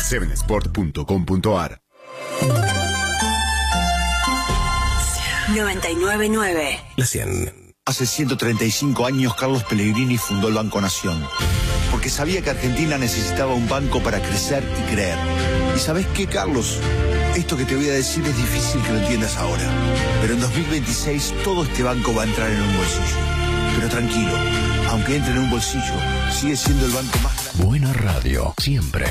7sport.com.ar. 99.9. La 100. Hace 135 años Carlos Pellegrini fundó el Banco Nación, porque sabía que Argentina necesitaba un banco para crecer y creer. ¿Y sabés qué, Carlos? Esto que te voy a decir es difícil que lo entiendas ahora, pero en 2026 todo este banco va a entrar en un bolsillo. Pero tranquilo, aunque entre en un bolsillo, sigue siendo el banco más grande. Buena radio, siempre.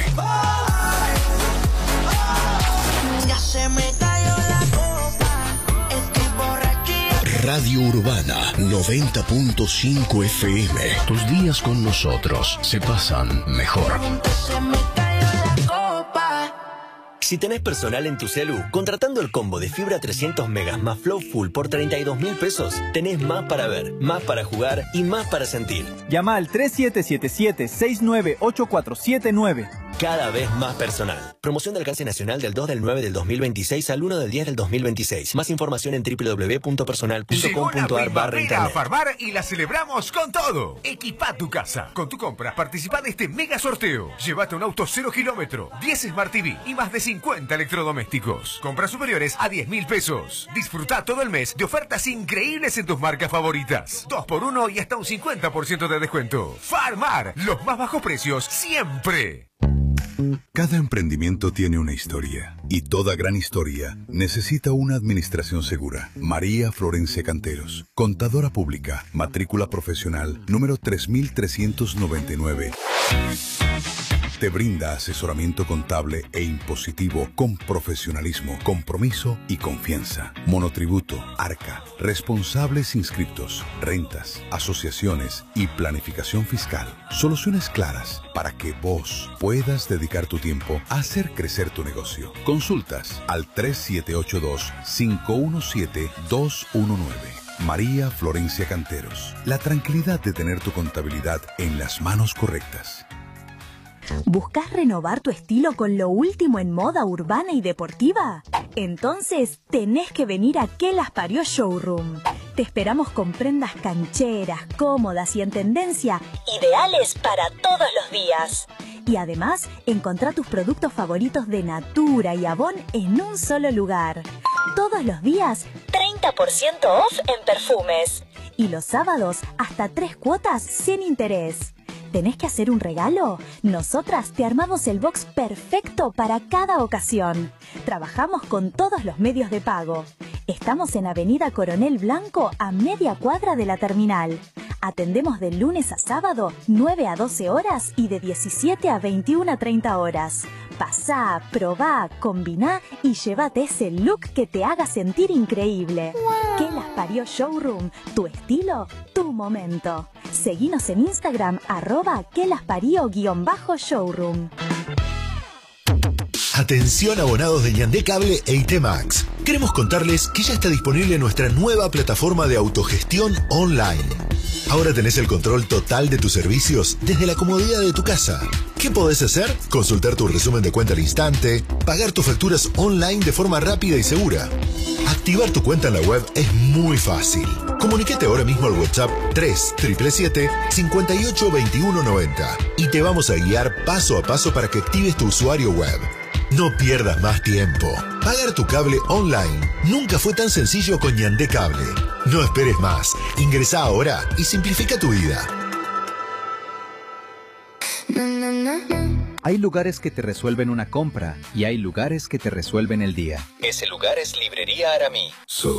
Ya se me cayó la copa, estoy borrachía. Radio Urbana 90.5 FM. Tus días con nosotros se pasan mejor. Se me cayó la copa. Si tenés personal en tu celu, contratando el combo de fibra 300 megas más Flow Full por 32.000 pesos, tenés más para ver, más para jugar y más para sentir. Llama al 3777-698479. Cada vez más personal. Promoción de alcance nacional del 2 del 9 del 2026 al 1 del 10 del 2026. Más información en www.personal.com.ar/internet. A Farmar y la celebramos con todo. Equipa tu casa. Con tu compra participa de este mega sorteo. Llévate un auto 0 kilómetro, 10 Smart TV y más de 50 electrodomésticos. Compras superiores a 10.000 pesos. Disfruta todo el mes de ofertas increíbles en tus marcas favoritas. 2x1 y hasta un 50% de descuento. Farmar, los más bajos precios siempre. Cada emprendimiento tiene una historia y toda gran historia necesita una administración segura. María Florencia Canteros, contadora pública, matrícula profesional número 3399. Te brinda asesoramiento contable e impositivo con profesionalismo, compromiso y confianza. Monotributo, ARCA, responsables inscriptos, rentas, asociaciones y planificación fiscal. Soluciones claras para que vos puedas dedicar tu tiempo a hacer crecer tu negocio. Consultas al 3782-517-219. María Florencia Canteros. La tranquilidad de tener tu contabilidad en las manos correctas. ¿Buscas renovar tu estilo con lo último en moda urbana y deportiva? Entonces tenés que venir a Que Las Parió Showroom. Te esperamos con prendas cancheras, cómodas y en tendencia, ideales para todos los días. Y además, encontrá tus productos favoritos de Natura y Avon en un solo lugar. Todos los días, 30% off en perfumes. Y los sábados, hasta 3 cuotas sin interés. ¿Tenés que hacer un regalo? Nosotras te armamos el box perfecto para cada ocasión. Trabajamos con todos los medios de pago. Estamos en Avenida Coronel Blanco, a media cuadra de la terminal. Atendemos de lunes a sábado, 9 a 12 horas y de 17 a 21 a 30 horas. Pasá, probá, combiná y llévate ese look que te haga sentir increíble. ¡Wow! Que Las Parió Showroom, tu estilo, tu momento. Seguinos en Instagram, @quelaspario_showroom. Atención abonados de Ñandé Cable e IT Max. Queremos contarles que ya está disponible nuestra nueva plataforma de autogestión online. Ahora tenés el control total de tus servicios desde la comodidad de tu casa. ¿Qué podés hacer? Consultar tu resumen de cuenta al instante, pagar tus facturas online de forma rápida y segura. Activar tu cuenta en la web es muy fácil. Comunícate ahora mismo al WhatsApp 3777-582190 y te vamos a guiar paso a paso para que actives tu usuario web. No pierdas más tiempo. Pagar tu cable online nunca fue tan sencillo con Ñandé Cable. No esperes más. Ingresá ahora y simplifica tu vida. Hay lugares que te resuelven una compra y hay lugares que te resuelven el día. Ese lugar es Librería Aramí.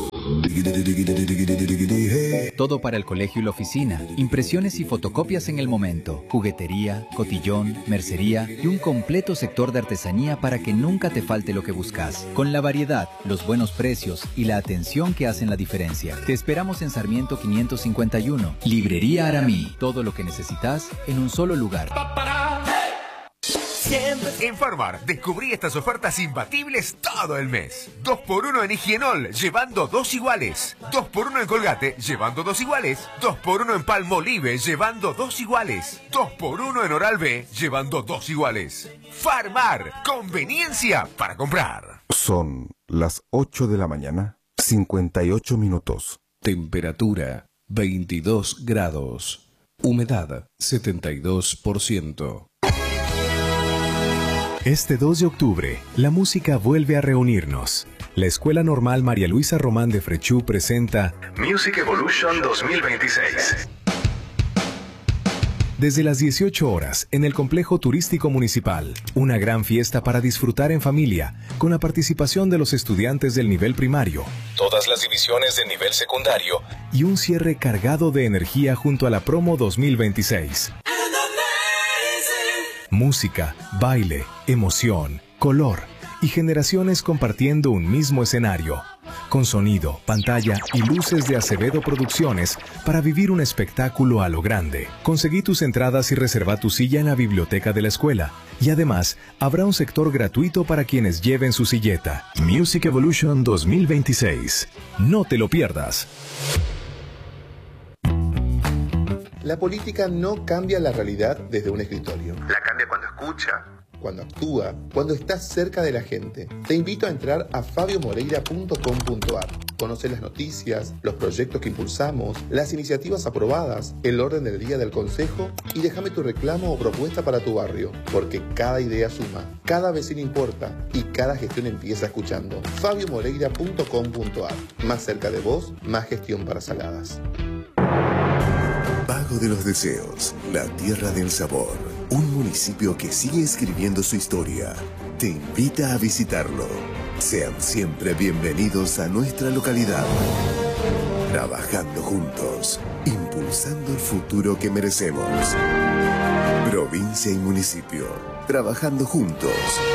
Todo para el colegio y la oficina, impresiones y fotocopias en el momento, juguetería, cotillón, mercería y un completo sector de artesanía para que nunca te falte lo que buscas. Con la variedad, los buenos precios y la atención que hacen la diferencia. Te esperamos en Sarmiento 551. Librería Aramí. Todo lo que necesitas en un solo lugar. En Farmar, descubrí estas ofertas imbatibles todo el mes. 2x1 en Higienol, llevando 2 iguales. 2x1 en Colgate, llevando 2 iguales. 2x1 en Palmolive, llevando 2 iguales. 2x1 en Oral-B, llevando 2 iguales. Farmar, conveniencia para comprar. Son las 8 de la mañana, 58 minutos. Temperatura 22 grados. Humedad 72%. Este 2 de octubre, la música vuelve a reunirnos. La Escuela Normal María Luisa Román de Frechú presenta Music Evolution 2026. Desde las 18 horas, en el Complejo Turístico Municipal, una gran fiesta para disfrutar en familia, con la participación de los estudiantes del nivel primario, todas las divisiones del nivel secundario y un cierre cargado de energía junto a la promo 2026. Música, baile, emoción, color y generaciones compartiendo un mismo escenario, con sonido, pantalla y luces de Acevedo Producciones para vivir un espectáculo a lo grande. Conseguí tus entradas y reserva tu silla en la biblioteca de la escuela. Y además, habrá un sector gratuito para quienes lleven su silleta. Music Evolution 2026. No te lo pierdas. La política no cambia la realidad desde un escritorio. La cambia cuando escucha, cuando actúa, cuando estás cerca de la gente. Te invito a entrar a fabiomoreira.com.ar. Conoce las noticias, los proyectos que impulsamos, las iniciativas aprobadas, el orden del día del consejo y déjame tu reclamo o propuesta para tu barrio, porque cada idea suma, cada vecino importa y cada gestión empieza escuchando. fabiomoreira.com.ar. Más cerca de vos, más gestión para Saladas. Pago de los Deseos, la tierra del sabor. Un municipio que sigue escribiendo su historia. Te invita a visitarlo. Sean siempre bienvenidos a nuestra localidad. Trabajando juntos, impulsando el futuro que merecemos. Provincia y municipio, trabajando juntos.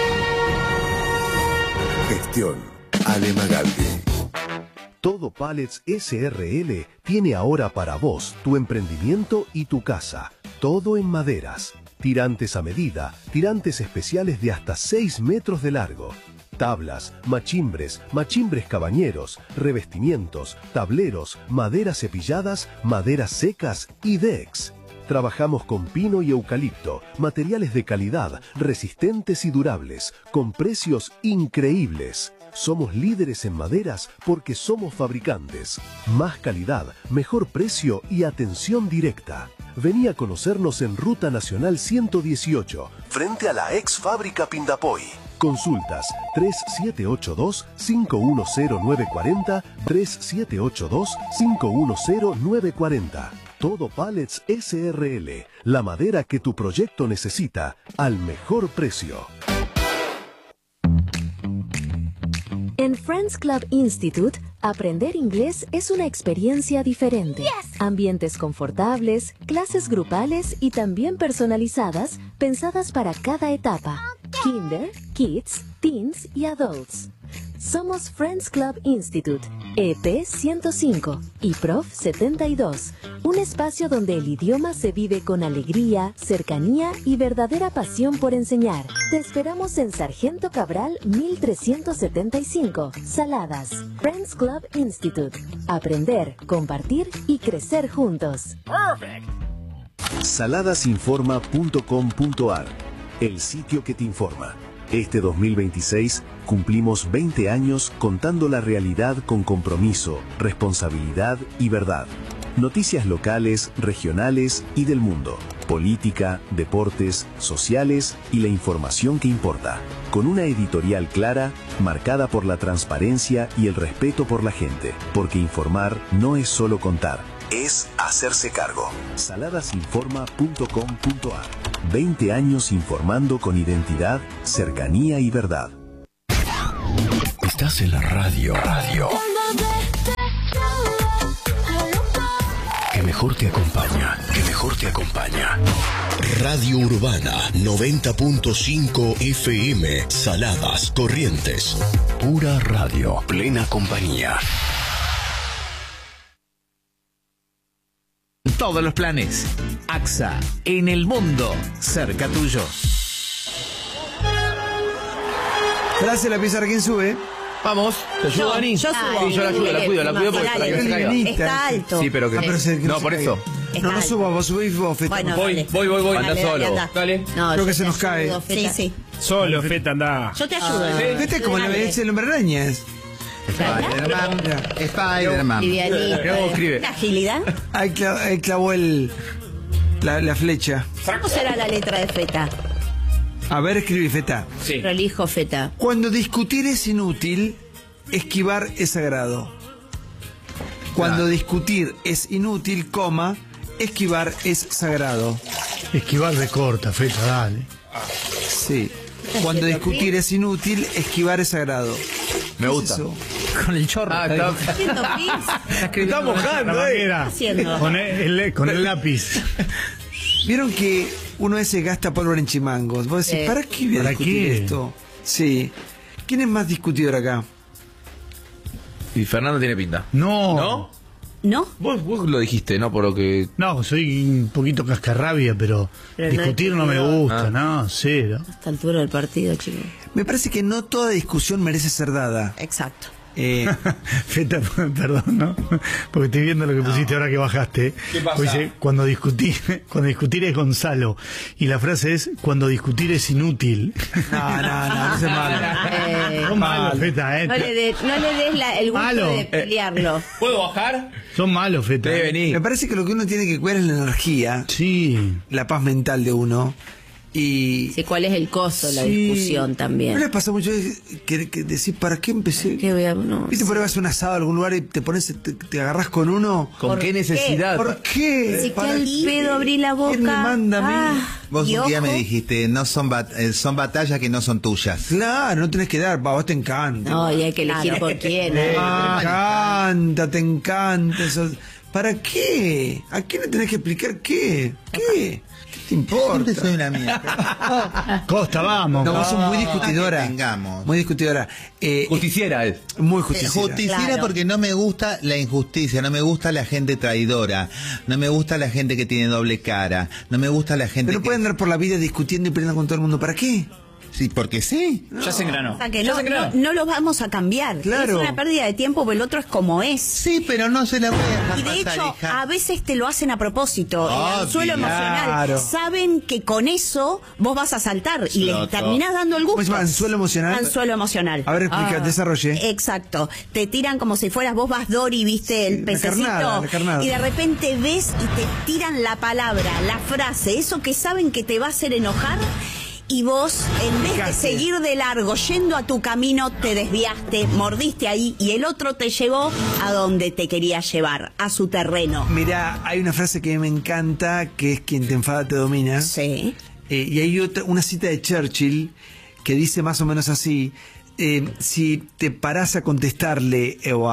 Gestión Ale Magaldi. Todo Pallets SRL tiene ahora para vos tu emprendimiento y tu casa. Todo en maderas. Tirantes a medida, tirantes especiales de hasta 6 metros de largo. Tablas, machimbres, machimbres cabañeros, revestimientos, tableros, maderas cepilladas, maderas secas y decks. Trabajamos con pino y eucalipto, materiales de calidad, resistentes y durables, con precios increíbles. Somos líderes en maderas porque somos fabricantes. Más calidad, mejor precio y atención directa. Vení a conocernos en Ruta Nacional 118, frente a la ex fábrica Pindapoy. Consultas 3782-510940, 3782-510940. Todo Pallets SRL, la madera que tu proyecto necesita al mejor precio. En Friends Club Institute, aprender inglés es una experiencia diferente. Ambientes confortables, clases grupales y también personalizadas, pensadas para cada etapa. Kinder, Kids, Teens y Adults. Somos Friends Club Institute, EP 105 y Prof 72, un espacio donde el idioma se vive con alegría, cercanía y verdadera pasión por enseñar. Te esperamos en Sargento Cabral 1375, Saladas. Friends Club Institute. Aprender, compartir y crecer juntos. Perfect. Saladasinforma.com.ar, el sitio que te informa. Este 2026 cumplimos 20 años contando la realidad con compromiso, responsabilidad y verdad. Noticias locales, regionales y del mundo. Política, deportes, sociales y la información que importa. Con una editorial clara, marcada por la transparencia y el respeto por la gente. Porque informar no es solo contar, es hacerse cargo. Saladasinforma.com.ar. 20 años informando con identidad, cercanía y verdad. Estás en la radio. Que mejor te acompaña. Radio Urbana 90.5 FM. Saladas, Corrientes. Pura radio. Plena compañía. Todos los planes. AXA, en el mundo, cerca tuyo. Frase la pieza, ¿quién sube? Vamos, ¿te ayudo, Dani? Yo subo. Sí, yo la cuido porque para que no se caiga. Está alto. Sí, pero que... no, por eso. No suba, vos subís vos, Feta. Bueno, voy. Andá solo. Dale. No, creo que se nos cae. Sí. Solo, Feta, andá. Yo te ayudo. Feta es como el hombre arañas. Spider-Man. Escribe. La agilidad. Ahí clavó la flecha. ¿Cómo será la letra de Feta? A ver, escribí, Feta. Sí. Prolijo, Feta. Cuando discutir es inútil, esquivar es sagrado. Cuando discutir es inútil, coma, esquivar es sagrado. Esquivar de corta, Feta, dale. Sí. Cuando discutir es inútil, esquivar es sagrado. Me gusta. Con el chorro. Está mojando, Con el lápiz. Vieron que uno ese gasta pólvora en chimangos. Vos decís, ¿para qué voy a discutir esto? Sí. ¿Quién es más discutidor acá? Y Fernando tiene pinta. No. ¿No? Vos lo dijiste, ¿no? Por lo que... No, soy un poquito cascarrabia, pero discutir no me gusta, no, cero. A esta altura del partido, chicos. Me parece que no toda discusión merece ser dada. Exacto. Feta, perdón, ¿no? Porque estoy viendo lo que pusiste ahora que bajaste. ¿Qué pasa? Pues dice, cuando discutir es Gonzalo. Y la frase es, cuando discutir es inútil. No es malo. Son malos, Feta, No le des el gusto Malo. de pelearlo. ¿Puedo bajar? Son malos, Feta. Me parece que lo que uno tiene que cuidar es la energía. Sí. La paz mental de uno. Y Sí, ¿cuál es el costo de la discusión también? ¿No les pasa mucho que decís, ¿para qué empecé? ¿Viste por ahí vas a un asado a algún lugar y te pones, te agarrás con uno? ¿Con qué necesidad? ¿Por qué? Si que al pedo abrí la boca. ¿Quién me manda a mí? Vos y un día ojo. me dijiste, no son son batallas que no son tuyas. Claro, no tenés que dar, pa, vos te encanta. No, y hay que elegir por quién. Te encanta eso. ¿Para qué? ¿A quién le tenés que explicar qué? ¿Qué te importa? Siempre soy una mía. Costa, vamos. No, vos sos muy discutidora. Que tengamos. Muy discutidora. Justiciera es. Muy justiciera. Justiciera Claro. porque no me gusta la injusticia, no me gusta la gente traidora, no me gusta la gente que tiene doble cara, no me gusta la gente Pero no pueden andar por la vida discutiendo y peleando con todo el mundo. ¿Para qué? Sí, porque sí. Ya se engranó. O sea que no lo vamos a cambiar. Claro. Es una pérdida de tiempo, porque el otro es como es. Sí, pero no se la voy a dejar Y de pasar, hecho, hija. a veces te lo hacen a propósito, el Obvio. anzuelo emocional. Claro. Saben que con eso vos vas a saltar y les Sloto. terminás dando el gusto. ¿Cómo se llama? ¿Anzuelo emocional? Anzuelo emocional. A ver, explica, desarrolle. Exacto. Te tiran como si fueras vos vas Dory, viste, el la pececito. carnada. Y de repente ves y te tiran la palabra, la frase, eso que saben que te va a hacer enojar. Y vos, en vez de seguir de largo, yendo a tu camino, te desviaste, mordiste ahí y el otro te llevó a donde te quería llevar, a su terreno. Mirá, hay una frase que me encanta, que es quien te enfada te domina. Sí. Y hay una cita de Churchill que dice más o menos así, si te parás a contestarle o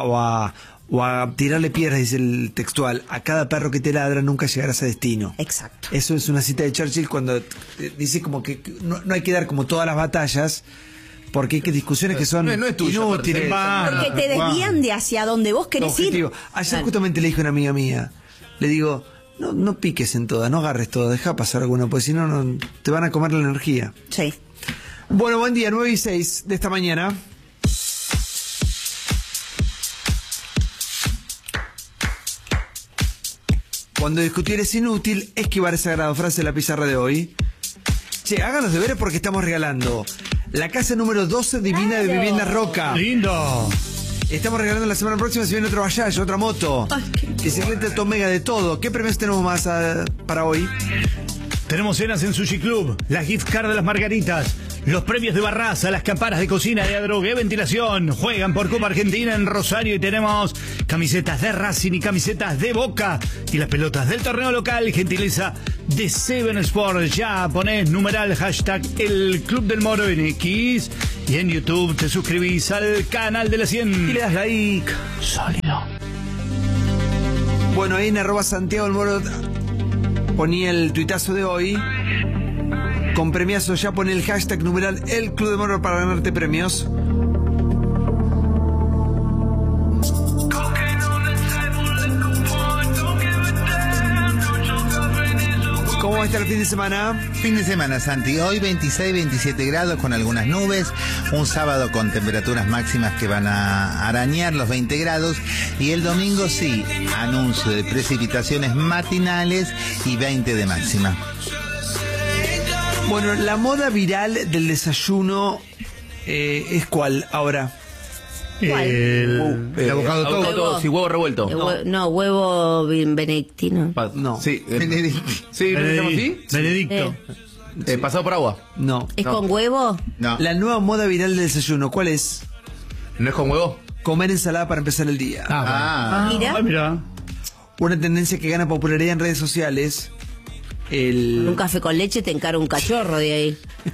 a tirarle piedras, dice el textual, a cada perro que te ladra nunca llegarás a destino. Exacto. Eso es una cita de Churchill cuando dice como que no hay que dar como todas las batallas, porque hay que discusiones que son no es tuyo, inútiles. Porque te desvían de hacia donde vos querés ir. Ayer justamente le dije a una amiga mía, le digo, no piques en todas, no agarres todas, deja pasar alguna, porque si no te van a comer la energía. Sí. Bueno, buen día, 9:06 de esta mañana. Cuando discutir es inútil, esquivar es sagrado. Frase de la pizarra de hoy. Che, hagan los deberes porque estamos regalando la casa número 12 Divina de Vivienda Roca. ¡Lindo! Estamos regalando la semana próxima, si viene otro Bayash, otra moto. Bicicleta Tomega, de todo. ¿Qué premios tenemos más para hoy? Tenemos cenas en Sushi Club, la gift card de las margaritas, los premios de Barraza, las campanas de cocina de Adrogué Ventilación. Juegan por Copa Argentina en Rosario y tenemos camisetas de Racing y camisetas de Boca. Y las pelotas del torneo local, gentileza de Seven Sport. Ya ponés numeral hashtag el Club del Moro en X. Y en YouTube te suscribís al canal de la 100. Y le das like. Sólido. Bueno, ahí en @Santiago el Moro ponía el tuitazo de hoy. Con premiazo ya pone el hashtag numeral el Club de Moro para ganarte premios. ¿Cómo va a estar el fin de semana? Fin de semana, Santi. Hoy 26, 27 grados con algunas nubes. Un sábado con temperaturas máximas que van a arañar los 20 grados. Y el domingo sí, anuncio de precipitaciones matinales y 20 de máxima. Bueno, la moda viral del desayuno es ¿cuál ahora? El avocado todo. Sí, huevo revuelto. No, huevo benedictino. No. Sí. Benedicto. Sí, ¿no se llama así? Benedicto. Pasado por agua. No. ¿Es con huevo? No. La nueva moda viral del desayuno, ¿cuál es? ¿No es con huevo? Comer ensalada para empezar el día. Mira. Una tendencia que gana popularidad en redes sociales. Con un café con leche te encara un cachorro de ahí.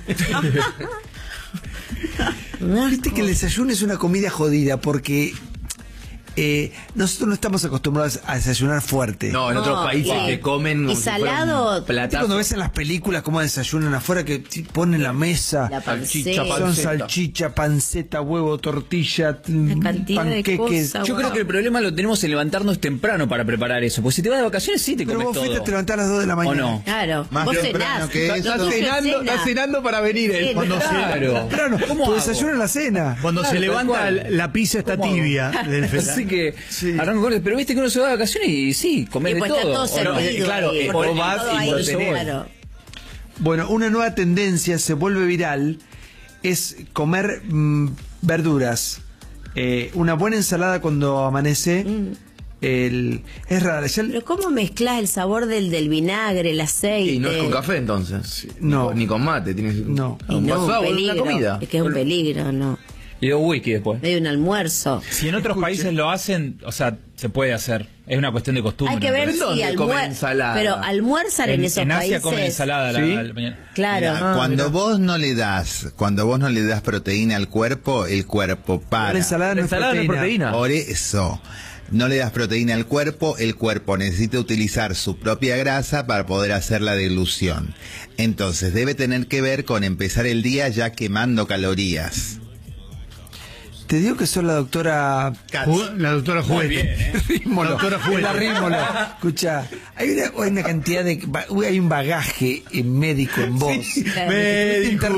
Viste que el desayuno es una comida jodida porque nosotros no estamos acostumbrados a desayunar fuerte. No, en otros países te comen y como si fuera salado. un platazo. Cuando ves en las películas cómo desayunan afuera, que ponen la mesa, La salchicha, panceta. son salchicha, panceta, huevo, tortilla, cantidad de panqueques. cosas. Yo creo que el problema lo tenemos en levantarnos temprano para preparar eso. Pues si te vas de vacaciones, sí te Pero comes vos fuiste todo. a te levantar a las 2 de la mañana. ¿O no? Claro. Más Vos temprano cenás. que eso. Está cenando para venir él. Cuando claro. Claro, ¿Cómo tu hago? desayuno en la cena. Cuando Claro, se tal levanta cual. la pizza está ¿Cómo hago? tibia. Así que arranco con eso. Pero viste que uno se va de vacaciones y sí, comer Y de pues está todo. todo servido claro, ahí, o porque vas todo y ahí, lo tenés. claro. Bueno, una nueva tendencia se vuelve viral, es comer verduras. Una buena ensalada cuando amanece. Es raro. Pero ¿cómo mezclas el sabor del vinagre, el aceite? Y no es con café entonces. No. Ni con mate. Tienes No. Y un no, vaso de un agua, una peligro. comida. Es que es un peligro, ¿no? Y de whisky después. Hay un almuerzo. Si en otros países lo hacen, o sea, se puede hacer. Es una cuestión de costumbre. Hay que ver ¿En dónde si comen ensalada? Pero almuerzan en esos En Asia países. comen ensalada ¿Sí? a la mañana. Claro. Mira, cuando vos no le das proteína al cuerpo, el cuerpo para. La ensalada no es proteína. Por eso, no le das proteína al cuerpo, el cuerpo necesita utilizar su propia grasa para poder hacer la deglución. Entonces debe tener que ver con empezar el día ya quemando calorías. Te digo que sos la doctora... La doctora Juez. Rímolo. Doctora Juez. La Rímolo. Escucha, hay una cantidad de... Hay un bagaje médico en vos. Sí. Médico.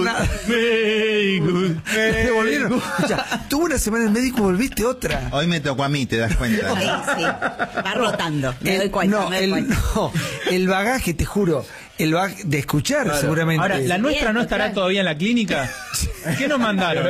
Te volvieron. Escucha, tuve una semana en médico y volviste otra. Hoy me tocó a mí, te das cuenta. Sí, sí. Va rotando. Me doy cuenta. El bagaje, te juro. El bagaje de escuchar, Claro. seguramente. Ahora, ¿la nuestra no estará todavía en la clínica? ¿Qué nos mandaron?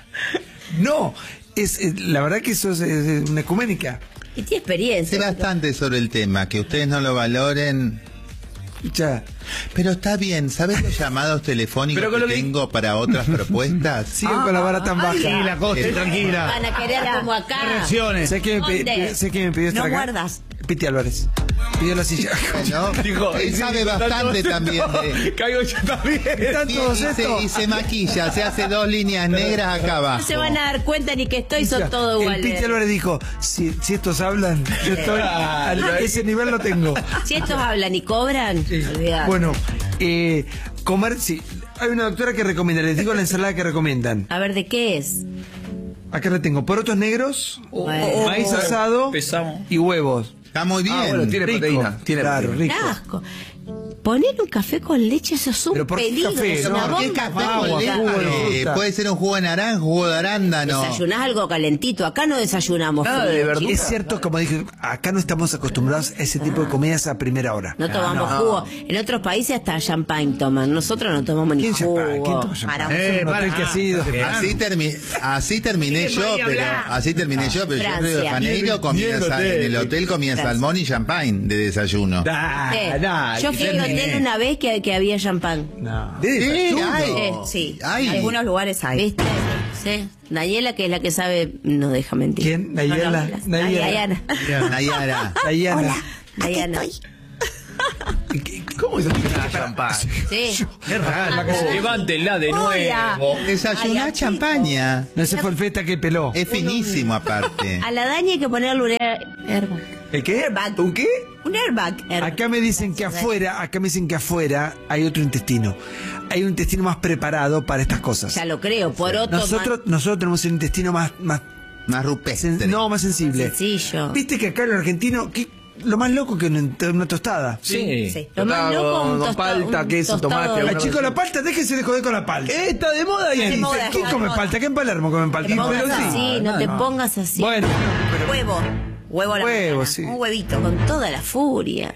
No, la verdad que eso es una ecuménica. Y tiene experiencia. Sé bastante sobre el tema, que ustedes no lo valoren. Ya. Pero está bien, ¿sabes los llamados telefónicos que tengo para otras propuestas? Sigan con la vara tan baja. Tranquila, Coste, tranquila. Van a querer como acá. Reacciones. ¿Sabes qué me pidió estar No acá? muerdas. Piti Álvarez. Pidió la silla. ¿No? Dijo, Él sabe bastante también de... Caigo yo también. ¿Están todos estos? Y se maquilla, se hace 2 líneas negras acá abajo. No se van a dar cuenta ni que estoy, son todos El Piti iguales. Álvarez dijo, si estos hablan, yo estoy a ese nivel lo tengo. Si estos hablan y cobran, olvidate. Bueno, comer, sí. Hay una doctora que recomienda, les digo la ensalada que recomiendan. A ver, ¿de qué es? Acá la tengo, porotos negros, maíz asado Pesamos. y huevos. Está muy bien. Bueno, tiene Rico. proteína. Tiene Claro, proteína. rico. Asco. Poner un café con leche, eso es un Pero ¿por qué peligro. café? Es No, una ¿Por qué bomba café agua, con atómica. jugo de leche? fruta. Puede ser un jugo de naranja, jugo de arándano. Desayunás algo calentito. Acá no desayunamos Nada frío, de verdura. chicos. Es cierto, como dije, acá no estamos acostumbrados a ese tipo de comidas a primera hora. No tomamos jugo. En otros países hasta champagne toman. Nosotros no tomamos ni ¿Quién jugo. champagne? ¿Quién toma champagne? Para Un hotel que ha sido. Así terminé yo, pero yo Río de Francia. Janeiro comía en el hotel comía Francia. salmón y champagne de desayuno. Yo fui al hotel una vez que había champán. No. Sí, Ay. en algunos lugares hay. ¿Viste? Sí. Nayela, que es la que sabe, no deja mentir. ¿Quién? Nayela. Nayana. Nayara. Dayana. Nayana. ¿Cómo se toma champán? Sí. Qué raro. Levántela de Hola. nuevo. Desayuná Ay, champaña. No, ese fue el feta que peló. Es finísimo aparte. A la daña hay que ponerle un airbag. ¿El qué? Airbag. ¿Un qué? Un airbag. Acá me dicen que afuera hay otro intestino. Hay un intestino más preparado para estas cosas. Ya lo creo, por otro Nosotros tenemos el intestino más rupestre. No, más sensible. Sencillo. Viste que acá el argentino, lo más loco que una tostada. Sí. Lo más loco, un con palta, un queso, tostado tomate. de- Ay, chicos, la palta, déjense de joder con la palta. Está de moda y Está de moda, ¿Quién está de come moda. palta? ¿Qué en Palermo comen palta? Te pongas Pero sí. así, no te pongas así. Bueno, Huevo. Huevo a la Huevo, mañana. sí. Un huevito con toda la furia.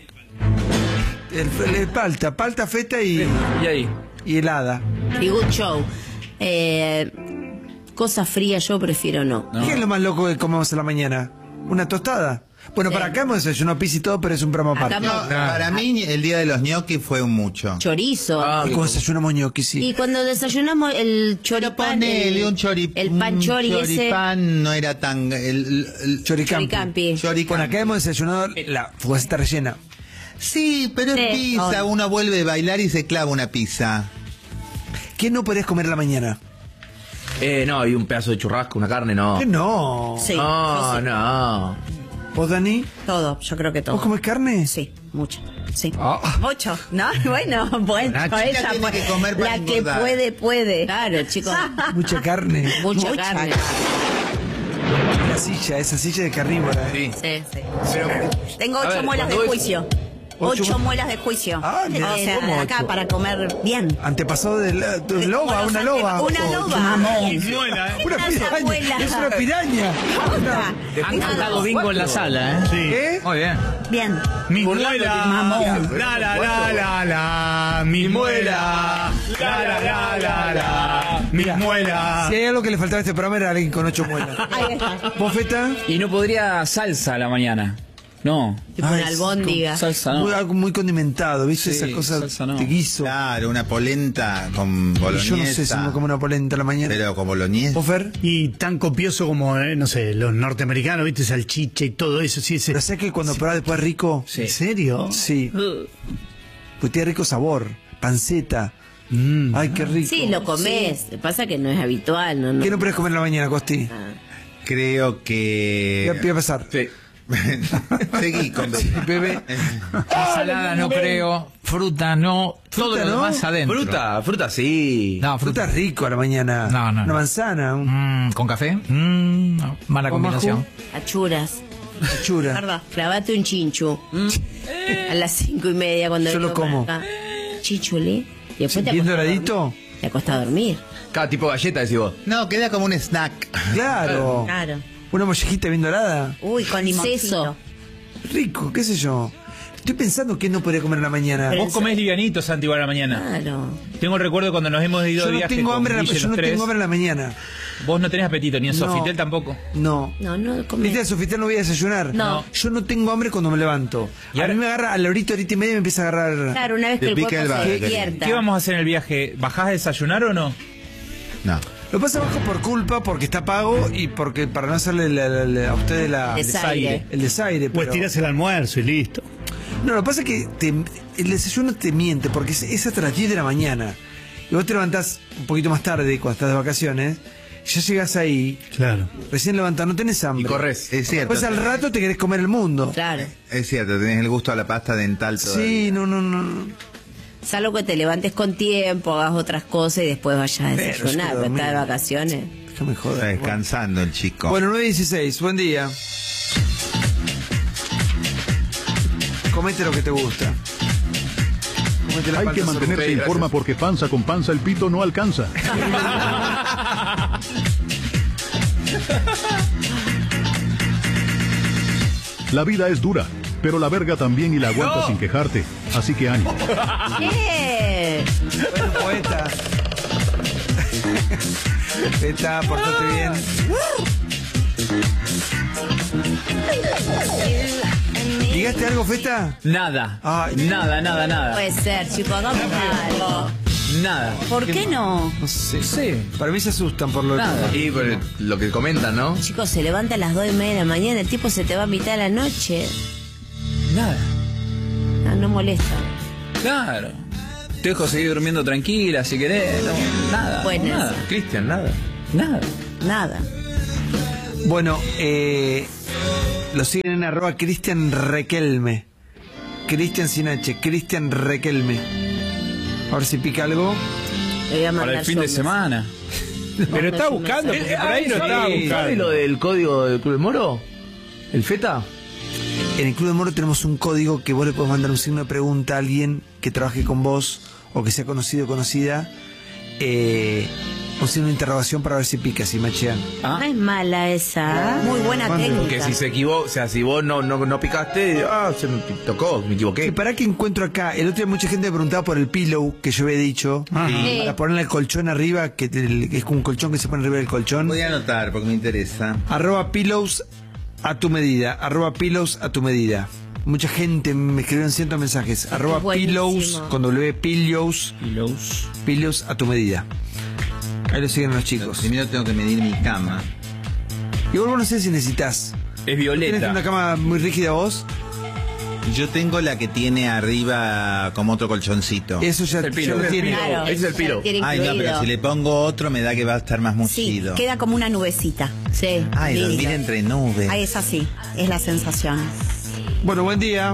el palta, feta y ahí. y helada. Y good show. Cosa fría yo prefiero no. ¿Qué es lo más loco que comemos a la mañana? ¿Una tostada? Bueno, para acá hemos desayunado pizza y todo, pero es un programa aparte. No, para mí el día de los ñoquis fue un mucho. Chorizo. Y cuando desayunamos ñoquis, sí. Y cuando desayunamos el choripán, Ponele un el pan chori ese. choripán no era tan... El Choricampi. Bueno, acá hemos desayunado la fugaceta rellena. Sí, pero es pizza. Uno vuelve a bailar y se clava una pizza. ¿Qué no podés comer a la mañana? No, y un pedazo de churrasco, una carne, no. ¿Qué no? Sí, No, yo sí. no. ¿Vos, Dani? Todo, yo creo que todo. ¿Vos comés carne? Sí, mucho. Sí. Ah. Mucho. No, bueno, La chica ella tiene que comer para la que engordar. puede. Claro, chicos. Mucha carne. Mucha carne. La silla, esa silla de carnívora. Sí. Sí, sí. Pero, Tengo a 8 ver, muelas de cuando juicio. ¿Ocho 8 muelas de juicio. Ah, o sea, ¿cómo acá ocho? para comer bien. Antepasado de loba, Como una los loba. Una Oh, loba. Muela, Una piraña. Es una piraña. Han cantado bingo en la sala, ¿eh? Sí. ¿Eh? muy bien. Bien. Mi Burlándote, muela, mamón. la la la la la, mi muela, la la la la la, mi muela. Si hay algo que le faltaba a este programa era alguien con 8 muelas. Ahí está. ¿Vos, Feta? Y no podría salsa a la mañana. No. Tipo una albóndiga. Salsa no. Algo muy condimentado, ¿viste? Sí, Esas cosas salsa no. de guiso. Claro, una polenta con Y boloñesa. yo no sé si me como una polenta a la mañana. Pero con boloñesa. ¿Vos, Fer? Y tan copioso como, no sé, los norteamericanos, ¿viste? Salchicha y todo eso, sí, ese. Pero sé que cuando probás después rico. Sí. ¿En serio? Sí. Pues tiene rico sabor. Panceta. Ay, qué rico. Sí, lo comés. Pasa que no es habitual. No. ¿Qué no podés comer en la mañana, Costi? Creo que... Voy a pasar. Sí. Seguí con Bebé. Ensalada no creo, fruta no, todo ¿Fruta lo no? demás adentro. Fruta sí. No, Fruta fruta. rico a la mañana. No, no, Una no. manzana. ¿Con café? No, mala ¿Con combinación. Achuras. Chura. Verdad. Clavate un chinchu. A las 5:30 cuando Yo lo vengo para como. acá. Chichule. Y después te ¿Bien acostás a doradito? dormir. Te acostás a dormir. Cada tipo de galleta, decís vos. No, queda como un snack. Claro. Claro. Una mollejita bien dorada. Uy, con limoncito. Rico, qué sé yo. Estoy pensando que no podría comer en la mañana. Vos comés livianito, Santi, igual a la mañana. Claro. Tengo el recuerdo cuando nos hemos ido Yo de no viaje tengo con hambre, Guille, yo los no tres. tengo hambre en la mañana. Vos no tenés apetito, ni en No. Sofitel tampoco. No. No comés. ¿Viste? En Sofitel no voy a desayunar. No. Yo no tengo hambre cuando me levanto. Y A ahora- mí me agarra a la horita y media me empieza a agarrar. Claro, una vez que Te el pica cuerpo el se bagel. despierta. ¿Qué vamos a hacer en el viaje? ¿Bajás a desayunar o no? No. Lo pasa bajo por culpa, porque está pago y porque para no hacerle a ustedes Desaire. el desaire. Pues pero- tirás el almuerzo y listo. No, lo que pasa es que el desayuno te miente, porque es hasta las 10 de la mañana. Y vos te levantás un poquito más tarde, cuando estás de vacaciones, ya llegás ahí, Claro. recién levantás, no tenés hambre. Y corres. Es cierto. Después al rato te querés comer el mundo. Claro. Es cierto, tenés el gusto a la pasta dental todavía. Sí, no. Salvo que te levantes con tiempo, hagas otras cosas y después vayas a Pero desayunar. yo Pero dormí. estás de vacaciones. Déjame Está joder. descansando el chico. Bueno, 9:16, buen día. Comete lo que te gusta. Comete la Hay palta que mantenerse sorpresa. en forma porque panza con panza el pito no alcanza. La vida es dura, pero la verga también y la aguantas sin quejarte. Así que ánimo. ¡Eh! Bueno, poeta. Poeta, portate bien. ¿Ligaste algo, Feta? Nada. Ay, Nada. Puede ser, chicos, hagamos algo. Nada. ¿Por qué no? No sé. Sí. Para mí se asustan por lo Nada. Y por lo que comentan, ¿no? Chicos, se levanta a las 2:30 de la mañana, el tipo se te va a mitad de la noche. Nada. No molesta. Claro. Te dejo seguir durmiendo tranquila si querés. No, nada. Buenas. Nada. Cristian, nada. Nada. Nada. Bueno, lo siguen en @Cristian Requelme. Cristian sin H, Cristian Requelme. A ver si pica algo. Le voy a mandar Para el fin de zombies. semana. Pero está buscando, porque por ahí no está ¿Sabe buscando. lo del código del Club del Moro? ¿El FETA? En el Club de Moro tenemos un código que vos le podés mandar un signo de pregunta a alguien que trabaje con vos o que sea conocido o conocida. Un signo de interrogación para ver si pica, si machean. No es mala esa. Muy buena ¿Cuándo? técnica. Porque si se equivoca, o sea, si vos no picaste, se me tocó, me equivoqué. Que para que encuentro acá, el otro día mucha gente me preguntaba por el pillow que yo había dicho, Sí. para ponerle el colchón arriba, que es como un colchón que se pone arriba del colchón. Voy a anotar porque me interesa. @pillows a tu medida, @pillows a tu medida. Mucha gente me escribieron cientos de mensajes. @pillows con W, pillows a tu medida. Ahí lo siguen los chicos. Primero tengo que medir mi cama. Igual vos no sé si necesitas. Es violeta. ¿Tienes una cama muy rígida vos? Yo tengo la que tiene arriba como otro colchoncito. Eso ya el pilo. lo tiene. Claro, Ese es el pilo. Ay, no, pero si le pongo otro me da que va a estar más Sí, mullido. queda como una nubecita. Sí. Ay, lindo. dormir entre nubes. Ahí es así, es la sensación. Bueno, buen día.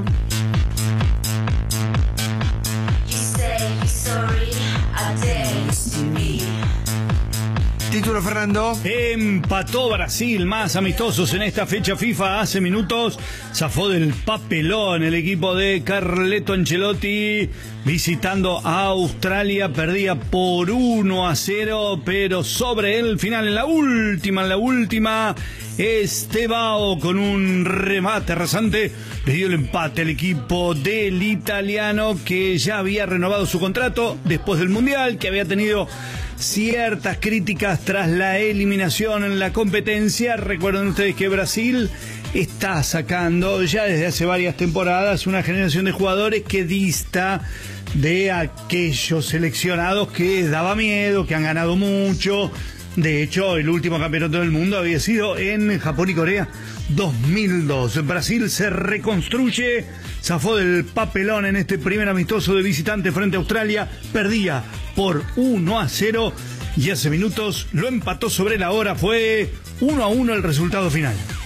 Título, Fernando. Empató Brasil, más amistosos en esta fecha FIFA hace minutos. Zafó del papelón el equipo de Carleto Ancelotti visitando a Australia. Perdía por 1-0, pero sobre el final, en la última, Estevao con un remate rasante le dio el empate al equipo del italiano, que ya había renovado su contrato después del Mundial, que había tenido ciertas críticas tras la eliminación en la competencia. Recuerden ustedes que Brasil está sacando ya desde hace varias temporadas una generación de jugadores que dista de aquellos seleccionados que daba miedo, que han ganado mucho. De hecho, el último campeonato del mundo había sido en Japón y Corea 2002. Brasil se reconstruye, zafó del papelón en este primer amistoso de visitante frente a Australia, perdía por 1-0 y hace minutos lo empató sobre la hora. Fue 1-1 el resultado final.